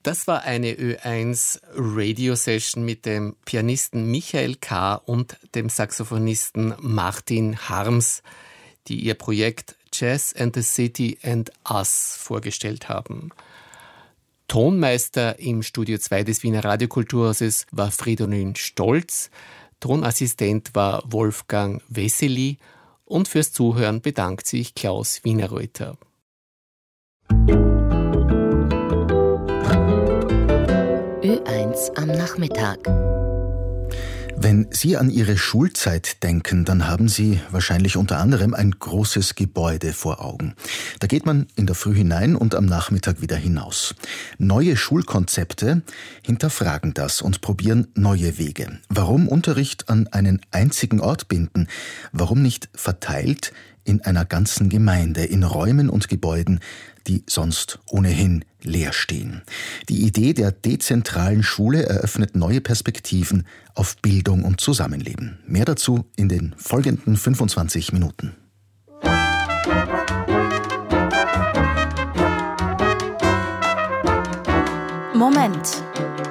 Das war eine Ö1 Radio-Session mit dem Pianisten Michael K. und dem Saxophonisten Martin Harms, die ihr Projekt Jazz and the City and Us vorgestellt haben. Tonmeister im Studio 2 des Wiener Radiokulturhauses war Fridolin Stolz, Tonassistent war Wolfgang Wessely und fürs Zuhören bedankt sich Klaus Wienerreuter. Ö1 am Nachmittag. Wenn Sie an Ihre Schulzeit denken, dann haben Sie wahrscheinlich unter anderem ein großes Gebäude vor Augen. Da geht man in der Früh hinein und am Nachmittag wieder hinaus. Neue Schulkonzepte hinterfragen das und probieren neue Wege. Warum Unterricht an einen einzigen Ort binden? Warum nicht verteilt in einer ganzen Gemeinde, in Räumen und Gebäuden, die sonst ohnehin leer stehen? Die Idee der dezentralen Schule eröffnet neue Perspektiven auf Bildung und Zusammenleben. Mehr dazu in den folgenden 25 Minuten. Moment.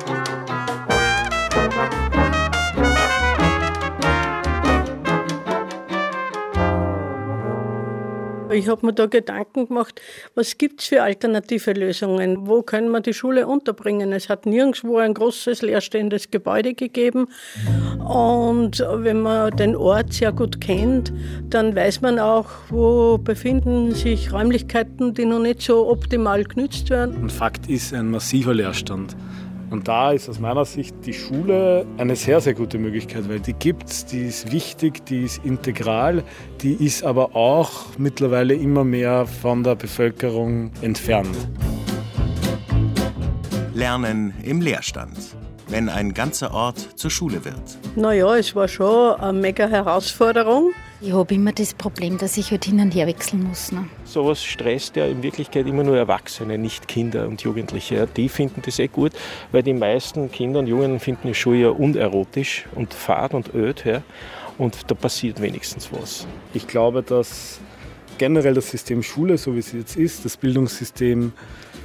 Ich habe mir da Gedanken gemacht, was gibt es für alternative Lösungen? Wo können wir die Schule unterbringen? Es hat nirgendwo ein großes leerstehendes Gebäude gegeben. Und wenn man den Ort sehr gut kennt, dann weiß man auch, wo befinden sich Räumlichkeiten, die noch nicht so optimal genützt werden. Und Fakt ist ein massiver Leerstand. Und da ist aus meiner Sicht die Schule eine sehr, sehr gute Möglichkeit, weil die gibt's, die ist wichtig, die ist integral, die ist aber auch mittlerweile immer mehr von der Bevölkerung entfernt. Lernen im Leerstand, wenn ein ganzer Ort zur Schule wird. Naja, es war schon eine mega Herausforderung. Ich habe immer das Problem, dass ich halt hin und her wechseln muss. Ne? Sowas stresst ja in Wirklichkeit immer nur Erwachsene, nicht Kinder und Jugendliche. Die finden das gut, weil die meisten Kinder und Jungen finden es schon eher unerotisch und fad und öd. Ja? Und da passiert wenigstens was. Ich glaube, dass generell das System Schule, so wie es jetzt ist, das Bildungssystem,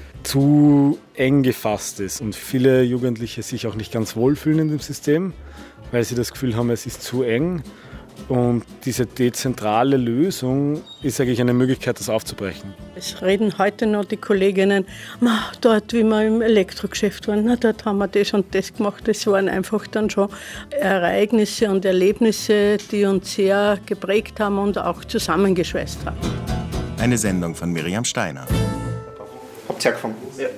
zu eng gefasst ist und viele Jugendliche sich auch nicht ganz wohlfühlen in dem System, weil sie das Gefühl haben, es ist zu eng. Und diese dezentrale Lösung ist eigentlich eine Möglichkeit, das aufzubrechen. Es reden heute noch die Kolleginnen, dort, wie wir im Elektrogeschäft waren, dort haben wir das und das gemacht. Das waren einfach dann schon Ereignisse und Erlebnisse, die uns sehr geprägt haben und auch zusammengeschweißt haben. Eine Sendung von Miriam Steiner. Habt ihr angefangen? Ja.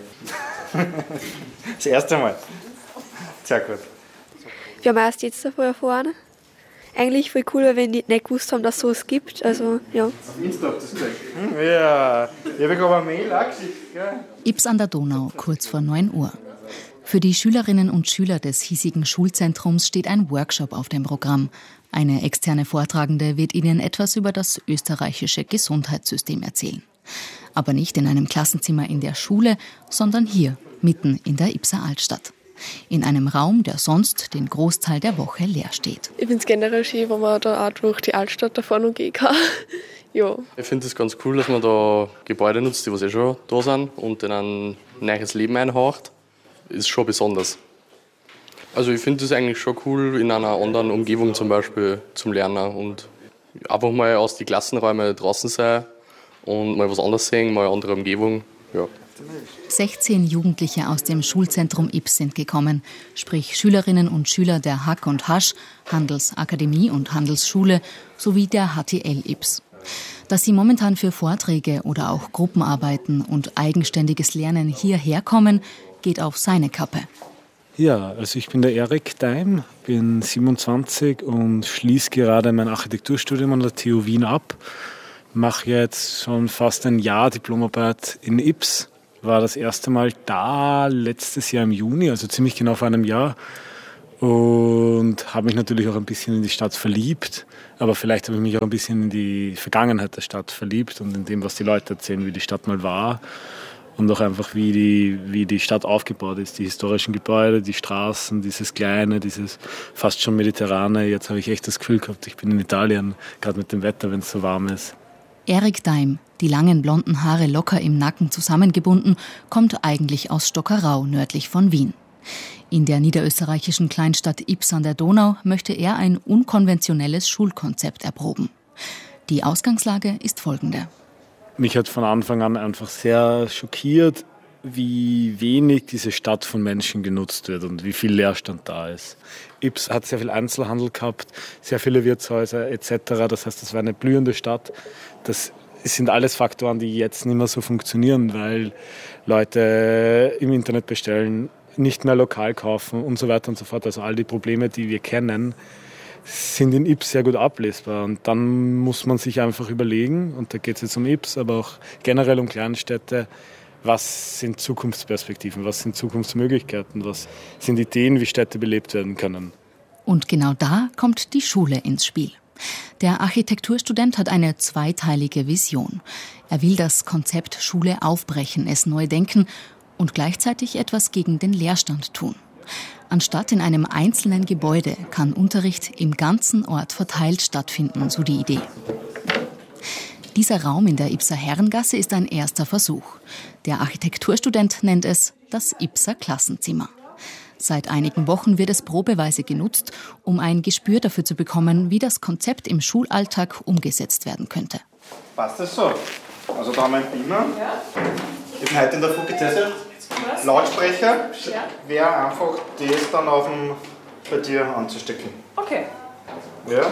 Das erste Mal. Sehr gut. Wir haben erst jetzt davon erfahren. Eigentlich voll cool, weil wir nicht gewusst haben, dass es sowas gibt. Also, ja. Auf Insta habt ihr das gesagt? Ja, ich habe aber eine Mail angeschickt. Gell? Ybbs an der Donau, kurz vor 9 Uhr. Für die Schülerinnen und Schüler des hiesigen Schulzentrums steht ein Workshop auf dem Programm. Eine externe Vortragende wird ihnen etwas über das österreichische Gesundheitssystem erzählen. Aber nicht in einem Klassenzimmer in der Schule, sondern hier, mitten in der Ybbser Altstadt. In einem Raum, der sonst den Großteil der Woche leer steht. Ich finde es generell schön, wenn man da auch durch die Altstadt da vorne gehen kann. Ja. Ich finde es ganz cool, dass man da Gebäude nutzt, die eh schon da sind und in ein neues Leben einhaucht. Ist schon besonders. Also ich finde es eigentlich schon cool, in einer anderen Umgebung zum Beispiel zum Lernen und einfach mal aus den Klassenräumen draußen sein und mal was anderes sehen, mal eine andere Umgebung. Ja. 16 Jugendliche aus dem Schulzentrum Ybbs sind gekommen, sprich Schülerinnen und Schüler der Hack und Hasch, Handelsakademie und Handelsschule sowie der HTL Ybbs. Dass sie momentan für Vorträge oder auch Gruppenarbeiten und eigenständiges Lernen hierher kommen, geht auf seine Kappe. Ja, also ich bin der Erik Daim, bin 27 und schließe gerade mein Architekturstudium an der TU Wien ab. Mache jetzt schon fast ein Jahr Diplomarbeit in Ybbs. War das erste Mal da letztes Jahr im Juni, also ziemlich genau vor einem Jahr. Und habe mich natürlich auch ein bisschen in die Stadt verliebt. Aber vielleicht habe ich mich auch ein bisschen in die Vergangenheit der Stadt verliebt und in dem, was die Leute erzählen, wie die Stadt mal war. Und auch einfach, wie die Stadt aufgebaut ist. Die historischen Gebäude, die Straßen, dieses Kleine, dieses fast schon Mediterrane. Jetzt habe ich echt das Gefühl gehabt, ich bin in Italien, gerade mit dem Wetter, wenn es so warm ist. Erik Daim, die langen blonden Haare locker im Nacken zusammengebunden, kommt eigentlich aus Stockerau nördlich von Wien. In der niederösterreichischen Kleinstadt Ybbs an der Donau möchte er ein unkonventionelles Schulkonzept erproben. Die Ausgangslage ist folgende. Mich hat von Anfang an einfach sehr schockiert, wie wenig diese Stadt von Menschen genutzt wird und wie viel Leerstand da ist. Ybbs hat sehr viel Einzelhandel gehabt, sehr viele Wirtshäuser etc. Das heißt, das war eine blühende Stadt. Das sind alles Faktoren, die jetzt nicht mehr so funktionieren, weil Leute im Internet bestellen, nicht mehr lokal kaufen und so weiter und so fort. Also all die Probleme, die wir kennen, sind in Ybbs sehr gut ablesbar. Und dann muss man sich einfach überlegen, und da geht es jetzt um Ybbs, aber auch generell um Kleinstädte, was sind Zukunftsperspektiven, was sind Zukunftsmöglichkeiten, was sind Ideen, wie Städte belebt werden können. Und genau da kommt die Schule ins Spiel. Der Architekturstudent hat eine zweiteilige Vision. Er will das Konzept Schule aufbrechen, es neu denken und gleichzeitig etwas gegen den Leerstand tun. Anstatt in einem einzelnen Gebäude kann Unterricht im ganzen Ort verteilt stattfinden, so die Idee. Dieser Raum in der Ybbser Herrengasse ist ein erster Versuch. Der Architekturstudent nennt es das Ybbser Klassenzimmer. Seit einigen Wochen wird es probeweise genutzt, um ein Gespür dafür zu bekommen, wie das Konzept im Schulalltag umgesetzt werden könnte. Passt das so? Also da haben wir einen Beamer. Ja. Ich bin heute in der Früh getestet. Lautsprecher. Ja. Wäre einfach das dann bei dir anzustecken. Okay. Ja.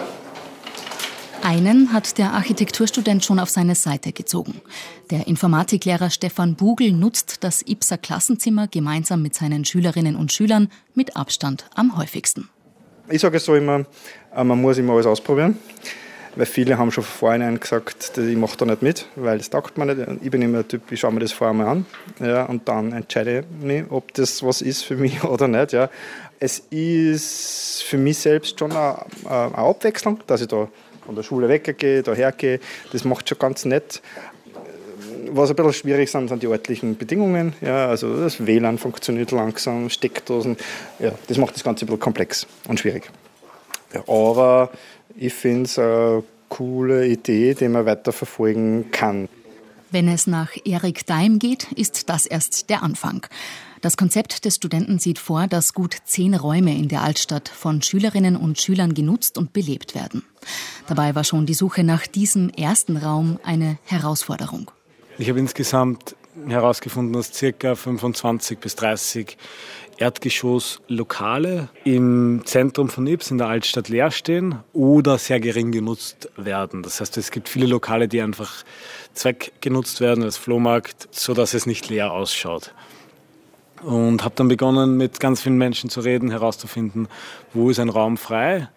Einen hat der Architekturstudent schon auf seine Seite gezogen. Der Informatiklehrer Stefan Bugel nutzt das Ybbser Klassenzimmer gemeinsam mit seinen Schülerinnen und Schülern mit Abstand am häufigsten. Ich sage so immer, man muss immer alles ausprobieren. Weil viele haben schon vorhin gesagt, ich mache da nicht mit, weil das taugt mir nicht. Ich bin immer der Typ, ich schaue mir das vorher mal an, ja, und dann entscheide ich mich, ob das was ist für mich oder nicht. Ja. Es ist für mich selbst schon eine Abwechslung, dass ich da von der Schule weggehe, da hergehe. Das macht schon ganz nett. Was ein bisschen schwierig sind die örtlichen Bedingungen. Ja, also das WLAN funktioniert langsam, Steckdosen. Ja, das macht das Ganze ein bisschen komplex und schwierig. Ja, aber ich finde es eine coole Idee, die man weiter verfolgen kann. Wenn es nach Erik Daim geht, ist das erst der Anfang. Das Konzept des Studenten sieht vor, dass gut 10 Räume in der Altstadt von Schülerinnen und Schülern genutzt und belebt werden. Dabei war schon die Suche nach diesem ersten Raum eine Herausforderung. Ich habe insgesamt herausgefunden, dass ca. 25 bis 30 Erdgeschosslokale im Zentrum von Ybbs in der Altstadt leer stehen oder sehr gering genutzt werden. Das heißt, es gibt viele Lokale, die einfach zweckgenutzt werden als Flohmarkt, sodass es nicht leer ausschaut. Und habe dann begonnen, mit ganz vielen Menschen zu reden, herauszufinden, wo ist ein Raum frei.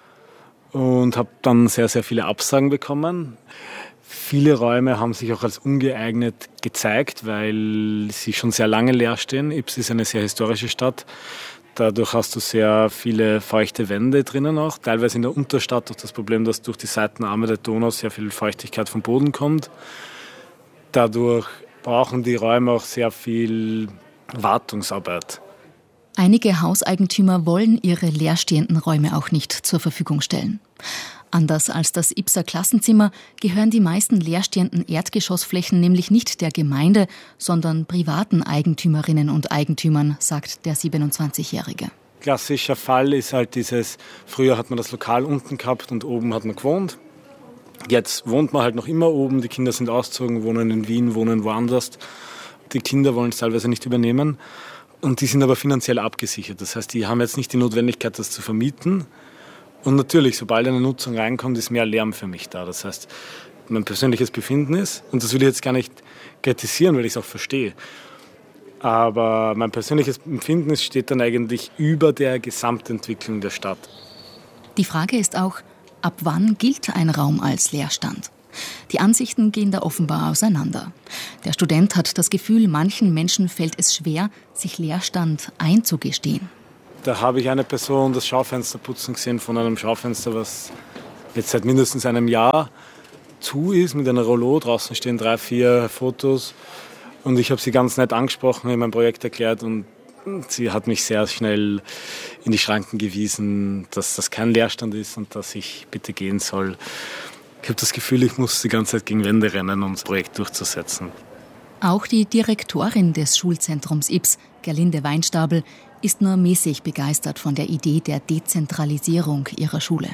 Und habe dann sehr, sehr viele Absagen bekommen. Viele Räume haben sich auch als ungeeignet gezeigt, weil sie schon sehr lange leer stehen. Ybbs ist eine sehr historische Stadt. Dadurch hast du sehr viele feuchte Wände drinnen auch. Teilweise in der Unterstadt auch das Problem, dass durch die Seitenarme der Donau sehr viel Feuchtigkeit vom Boden kommt. Dadurch brauchen die Räume auch sehr viel Wartungsarbeit. Einige Hauseigentümer wollen ihre leerstehenden Räume auch nicht zur Verfügung stellen. Anders als das Ybbser Klassenzimmer gehören die meisten leerstehenden Erdgeschossflächen nämlich nicht der Gemeinde, sondern privaten Eigentümerinnen und Eigentümern, sagt der 27-Jährige. Klassischer Fall ist halt dieses, früher hat man das Lokal unten gehabt und oben hat man gewohnt. Jetzt wohnt man halt noch immer oben, die Kinder sind ausgezogen, wohnen in Wien, wohnen woanders. Die Kinder wollen es teilweise nicht übernehmen und die sind aber finanziell abgesichert. Das heißt, die haben jetzt nicht die Notwendigkeit, das zu vermieten. Und natürlich, sobald eine Nutzung reinkommt, ist mehr Lärm für mich da. Das heißt, mein persönliches Befinden ist, und das will ich jetzt gar nicht kritisieren, weil ich es auch verstehe, aber mein persönliches Empfinden steht dann eigentlich über der Gesamtentwicklung der Stadt. Die Frage ist auch, ab wann gilt ein Raum als Leerstand? Die Ansichten gehen da offenbar auseinander. Der Student hat das Gefühl, manchen Menschen fällt es schwer, sich Leerstand einzugestehen. Da habe ich eine Person das Schaufenster putzen gesehen von einem Schaufenster, was jetzt seit mindestens einem Jahr zu ist, mit einer Rollo. Draußen stehen 3, 4 Fotos. Und ich habe sie ganz nett angesprochen, in meinem Projekt erklärt. Und sie hat mich sehr schnell in die Schranken gewiesen, dass das kein Leerstand ist und dass ich bitte gehen soll. Ich habe das Gefühl, ich muss die ganze Zeit gegen Wände rennen, um das Projekt durchzusetzen. Auch die Direktorin des Schulzentrums Ybbs, Gerlinde Weinstabel, ist nur mäßig begeistert von der Idee der Dezentralisierung ihrer Schule.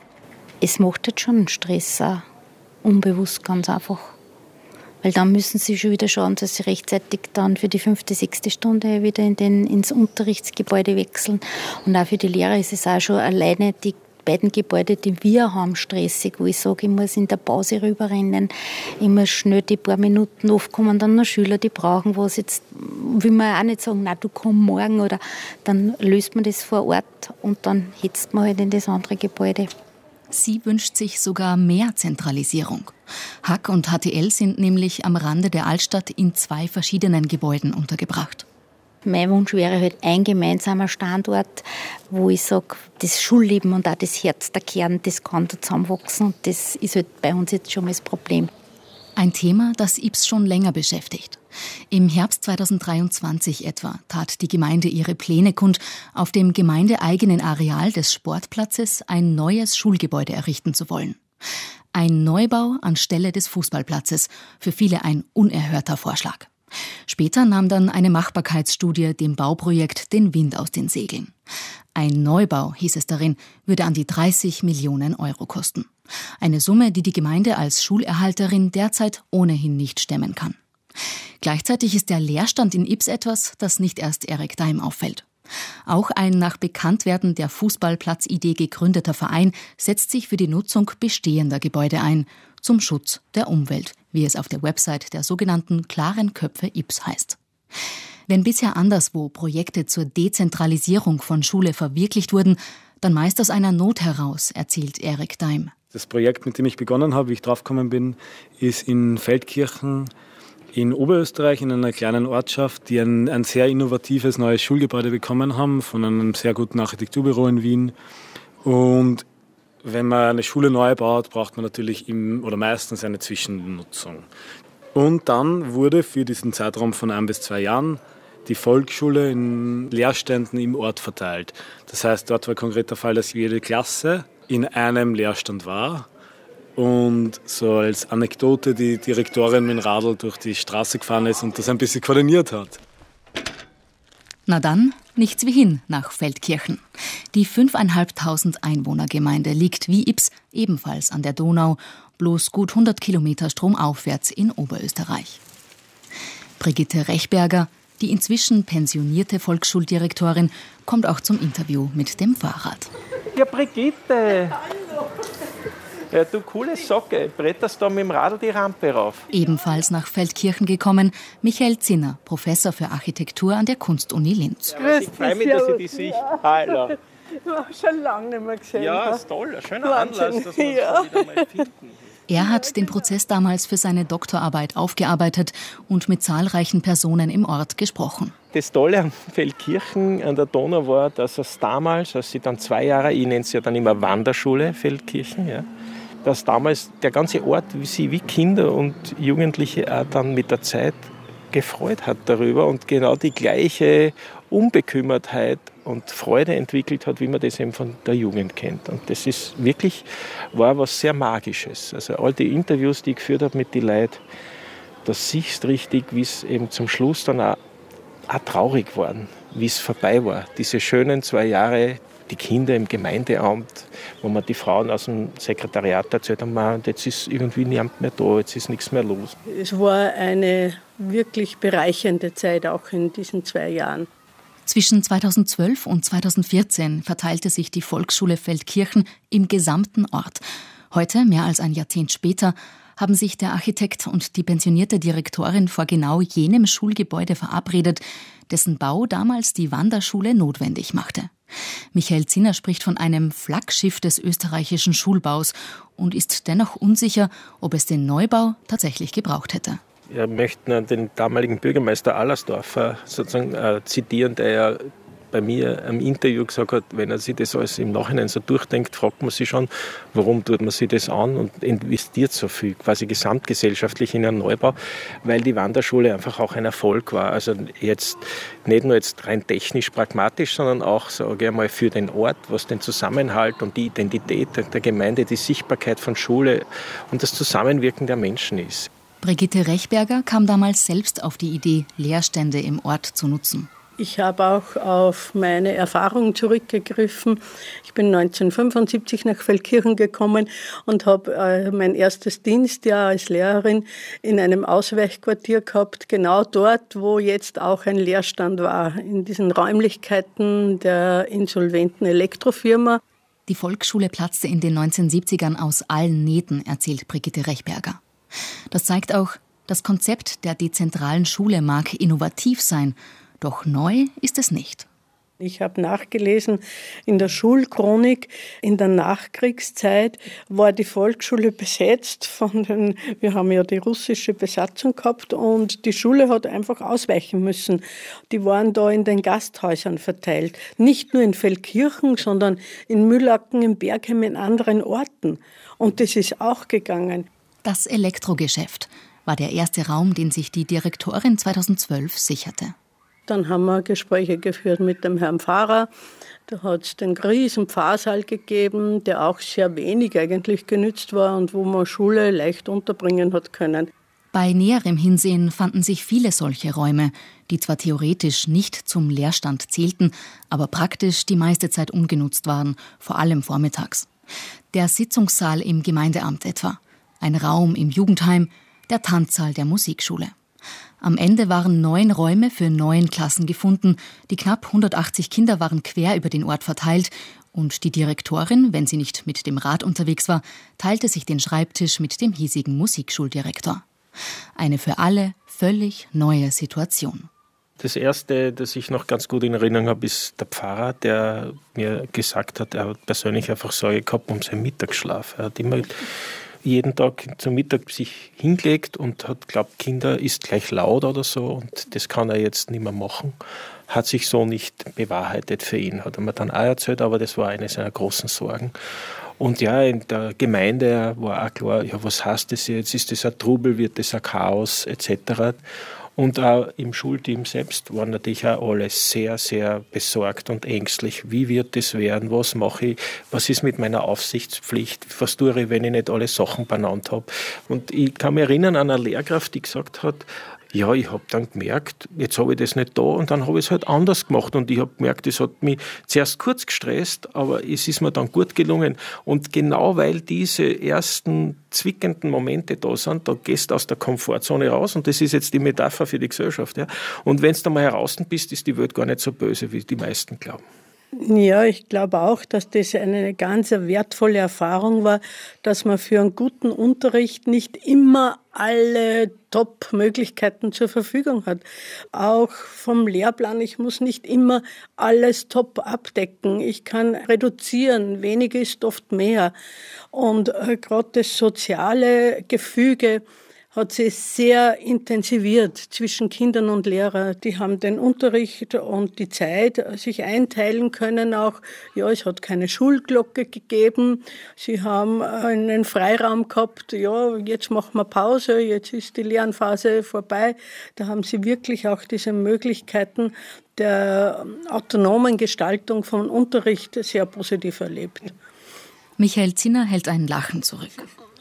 Es macht jetzt schon Stress, auch unbewusst ganz einfach. Weil dann müssen sie schon wieder schauen, dass sie rechtzeitig dann für die 5., 6. Stunde wieder ins Unterrichtsgebäude wechseln. Und auch für die Lehrer ist es auch schon alleine die beiden Gebäude, die wir haben, stressig, wo ich sage, ich muss in der Pause rüberrennen, ich muss schnell die paar Minuten, oft kommen dann noch Schüler, die brauchen was, jetzt will man auch nicht sagen, nein, du komm morgen, oder dann löst man das vor Ort und dann hetzt man halt in das andere Gebäude. Sie wünscht sich sogar mehr Zentralisierung. HAK und HTL sind nämlich am Rande der Altstadt in 2 verschiedenen Gebäuden untergebracht. Mein Wunsch wäre halt ein gemeinsamer Standort, wo ich sage, das Schulleben und auch das Herz, der Kern, das kann da zusammenwachsen. Und das ist halt bei uns jetzt schon mal das Problem. Ein Thema, das Ybbs schon länger beschäftigt. Im Herbst 2023 etwa tat die Gemeinde ihre Pläne kund, auf dem gemeindeeigenen Areal des Sportplatzes ein neues Schulgebäude errichten zu wollen. Ein Neubau anstelle des Fußballplatzes, für viele ein unerhörter Vorschlag. Später nahm dann eine Machbarkeitsstudie dem Bauprojekt den Wind aus den Segeln. Ein Neubau, hieß es darin, würde an die 30 Millionen Euro kosten. Eine Summe, die die Gemeinde als Schulerhalterin derzeit ohnehin nicht stemmen kann. Gleichzeitig ist der Leerstand in Ybbs etwas, das nicht erst Erik Daim auffällt. Auch ein nach Bekanntwerden der Fußballplatzidee gegründeter Verein setzt sich für die Nutzung bestehender Gebäude ein, zum Schutz der Umwelt, wie es auf der Website der sogenannten Klaren Köpfe Ybbs heißt. Wenn bisher anderswo Projekte zur Dezentralisierung von Schule verwirklicht wurden, dann meist aus einer Not heraus, erzählt Erik Daim. Das Projekt, mit dem ich begonnen habe, wie ich draufgekommen bin, ist in Feldkirchen in Oberösterreich, in einer kleinen Ortschaft, die ein sehr innovatives neues Schulgebäude bekommen haben von einem sehr guten Architekturbüro in Wien. Und wenn man eine Schule neu baut, braucht man natürlich meistens eine Zwischennutzung. Und dann wurde für diesen Zeitraum von 1 bis 2 Jahren die Volksschule in Leerständen im Ort verteilt. Das heißt, dort war konkret der Fall, dass jede Klasse in einem Leerstand war. Und so als Anekdote die Direktorin mit dem Radl durch die Straße gefahren ist und das ein bisschen koordiniert hat. Na dann, nichts wie hin nach Feldkirchen. Die 5.500 Einwohnergemeinde liegt wie Ybbs ebenfalls an der Donau, bloß gut 100 Kilometer stromaufwärts in Oberösterreich. Brigitte Rechberger, die inzwischen pensionierte Volksschuldirektorin, kommt auch zum Interview mit dem Fahrrad. Ja, Brigitte! Ja, du coole Socke, bretterst da mit dem Radl die Rampe rauf. Ebenfalls nach Feldkirchen gekommen, Michael Zinner, Professor für Architektur an der Kunstuni Linz. Ja, ich freue mich, dass ich dich sehe. Hallo. Ich habe schon lange nicht mehr gesehen. Ja, ist toll, ein schöner Anlass, dass wir uns wieder mal finden. Er hat den Prozess damals für seine Doktorarbeit aufgearbeitet und mit zahlreichen Personen im Ort gesprochen. Das Tolle an Feldkirchen an der Donau war, dass es damals, als sie dann 2 Jahre, ich nenne es ja dann immer Wanderschule Feldkirchen, ja, dass damals der ganze Ort wie Kinder und Jugendliche auch dann mit der Zeit gefreut hat darüber und genau die gleiche Unbekümmertheit und Freude entwickelt hat, wie man das eben von der Jugend kennt. Und das ist wirklich, war was sehr Magisches. Also all die Interviews, die ich geführt habe mit den Leuten, da siehst du richtig, wie es eben zum Schluss dann auch traurig war, wie es vorbei war. Diese schönen 2 Jahre, die Kinder im Gemeindeamt, wo man die Frauen aus dem Sekretariat erzählt haben, jetzt ist irgendwie niemand mehr da, jetzt ist nichts mehr los. Es war eine wirklich bereichernde Zeit auch in diesen 2 Jahren. Zwischen 2012 und 2014 verteilte sich die Volksschule Feldkirchen im gesamten Ort. Heute, mehr als ein Jahrzehnt später, haben sich der Architekt und die pensionierte Direktorin vor genau jenem Schulgebäude verabredet, dessen Bau damals die Wanderschule notwendig machte. Michael Zinner spricht von einem Flaggschiff des österreichischen Schulbaus und ist dennoch unsicher, ob es den Neubau tatsächlich gebraucht hätte. Wir möchten den damaligen Bürgermeister Allersdorfer sozusagen zitieren, der ja bei mir im Interview gesagt hat, wenn er sich das alles im Nachhinein so durchdenkt, fragt man sich schon, warum tut man sich das an und investiert so viel, quasi gesamtgesellschaftlich in einen Neubau, weil die Wanderschule einfach auch ein Erfolg war. Also jetzt nicht nur jetzt rein technisch pragmatisch, sondern auch, sage ich mal, für den Ort, was den Zusammenhalt und die Identität der Gemeinde, die Sichtbarkeit von Schule und das Zusammenwirken der Menschen ist. Brigitte Rechberger kam damals selbst auf die Idee, Leerstände im Ort zu nutzen. Ich habe auch auf meine Erfahrung zurückgegriffen. Ich bin 1975 nach Feldkirchen gekommen und habe mein erstes Dienstjahr als Lehrerin in einem Ausweichquartier gehabt, genau dort, wo jetzt auch ein Leerstand war, in diesen Räumlichkeiten der insolventen Elektrofirma. Die Volksschule platzte in den 1970ern aus allen Nähten, erzählt Brigitte Rechberger. Das zeigt auch, das Konzept der dezentralen Schule mag innovativ sein, doch neu ist es nicht. Ich habe nachgelesen, in der Schulchronik in der Nachkriegszeit war die Volksschule besetzt wir haben ja die russische Besatzung gehabt und die Schule hat einfach ausweichen müssen. Die waren da in den Gasthäusern verteilt. Nicht nur in Feldkirchen, sondern in Mühlacken, in Bergheim, in anderen Orten. Und das ist auch gegangen. Das Elektrogeschäft war der erste Raum, den sich die Direktorin 2012 sicherte. Dann haben wir Gespräche geführt mit dem Herrn Pfarrer. Da hat es den riesen Pfarrsaal gegeben, der auch sehr wenig eigentlich genützt war und wo man Schule leicht unterbringen hat können. Bei näherem Hinsehen fanden sich viele solche Räume, die zwar theoretisch nicht zum Leerstand zählten, aber praktisch die meiste Zeit ungenutzt waren, vor allem vormittags. Der Sitzungssaal im Gemeindeamt etwa, ein Raum im Jugendheim, der Tanzsaal der Musikschule. Am Ende waren 9 Räume für 9 Klassen gefunden. Die knapp 180 Kinder waren quer über den Ort verteilt. Und die Direktorin, wenn sie nicht mit dem Rad unterwegs war, teilte sich den Schreibtisch mit dem hiesigen Musikschuldirektor. Eine für alle völlig neue Situation. Das Erste, das ich noch ganz gut in Erinnerung habe, ist der Pfarrer, der mir gesagt hat, er hat persönlich einfach Sorge gehabt um seinen Mittagsschlaf. Er hat immer jeden Tag zum Mittag sich hingelegt und hat glaubt, Kinder ist gleich laut oder so und das kann er jetzt nicht mehr machen. Hat sich so nicht bewahrheitet für ihn, hat er mir dann auch erzählt, aber das war eine seiner großen Sorgen. Und ja, in der Gemeinde war auch klar, ja, was heißt das jetzt? Ist das ein Trubel, wird das ein Chaos etc.? Und auch im Schulteam selbst waren natürlich auch alle sehr, sehr besorgt und ängstlich. Wie wird das werden? Was mache ich? Was ist mit meiner Aufsichtspflicht? Was tue ich, wenn ich nicht alle Sachen benannt habe? Und ich kann mich erinnern an eine Lehrkraft, die gesagt hat, ja, ich habe dann gemerkt, jetzt habe ich das nicht da und dann habe ich es halt anders gemacht und ich habe gemerkt, das hat mich zuerst kurz gestresst, aber es ist mir dann gut gelungen und genau weil diese ersten zwickenden Momente da sind, da gehst du aus der Komfortzone raus und das ist jetzt die Metapher für die Gesellschaft. Ja. Und wenn du da mal heraus bist, ist die Welt gar nicht so böse, wie die meisten glauben. Ja, ich glaube auch, dass das eine ganz wertvolle Erfahrung war, dass man für einen guten Unterricht nicht immer alle Top-Möglichkeiten zur Verfügung hat. Auch vom Lehrplan, ich muss nicht immer alles top abdecken. Ich kann reduzieren, wenig ist oft mehr. Und gerade das soziale Gefüge hat sich sehr intensiviert zwischen Kindern und Lehrern. Die haben den Unterricht und die Zeit sich einteilen können auch. Ja, es hat keine Schulglocke gegeben. Sie haben einen Freiraum gehabt. Ja, jetzt machen wir Pause, jetzt ist die Lernphase vorbei. Da haben sie wirklich auch diese Möglichkeiten der autonomen Gestaltung von Unterricht sehr positiv erlebt. Michael Zinner hält ein Lachen zurück.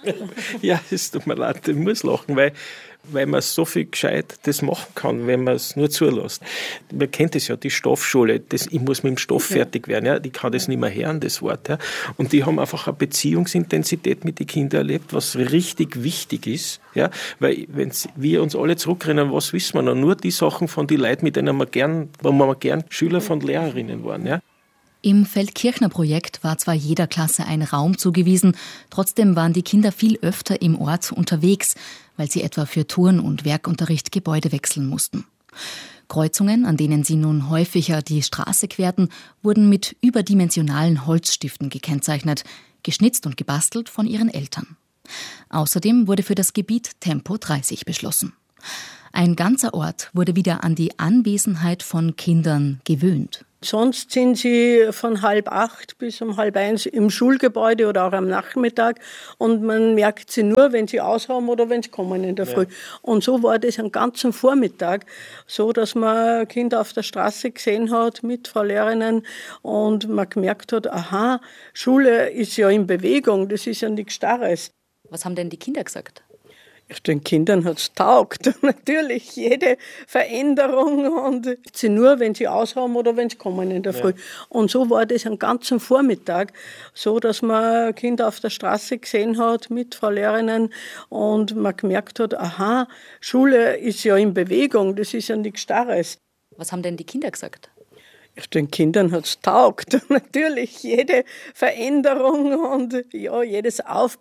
Ja, es tut mir leid, ich muss lachen, weil man so viel gescheit das machen kann, wenn man es nur zulässt. Man kennt es ja, die Stoffschule, ich muss mit dem Stoff fertig werden, ja, die kann das nicht mehr hören, das Wort. Ja. Und die haben einfach eine Beziehungsintensität mit den Kindern erlebt, was richtig wichtig ist. Ja. Weil wenn wir uns alle zurückerinnern, was wissen wir noch? Nur die Sachen von den Leuten, mit denen wir gern Schüler von Lehrerinnen waren. Ja. Im Feldkirchner Projekt war zwar jeder Klasse ein Raum zugewiesen, trotzdem waren die Kinder viel öfter im Ort unterwegs, weil sie etwa für Turn- und Werkunterricht Gebäude wechseln mussten. Kreuzungen, an denen sie nun häufiger die Straße querten, wurden mit überdimensionalen Holzstiften gekennzeichnet, geschnitzt und gebastelt von ihren Eltern. Außerdem wurde für das Gebiet Tempo 30 beschlossen. Ein ganzer Ort wurde wieder an die Anwesenheit von Kindern gewöhnt. Sonst sind sie von 7:30 bis 12:30 im Schulgebäude oder auch am Nachmittag und man merkt sie nur, wenn sie aushaben oder wenn sie kommen in der Früh. Und so war das einen ganzen Vormittag, so dass man Kinder auf der Straße gesehen hat mit Frau Lehrerinnen und man gemerkt hat, aha, Schule ist ja in Bewegung, das ist ja nichts Starres. Was haben denn die Kinder gesagt? Den Kindern hat es taugt. Natürlich, jede Veränderung und sie nur, wenn sie aushaben oder wenn sie kommen in der Früh. Und so war das einen ganzen Vormittag, so dass man Kinder auf der Straße gesehen hat mit Frau Lehrerinnen und man gemerkt hat, aha, Schule ist ja in Bewegung, das ist ja nichts Starres. Was haben denn die Kinder gesagt? Den Kindern hat es taugt. Natürlich, jede Veränderung und ja, jedes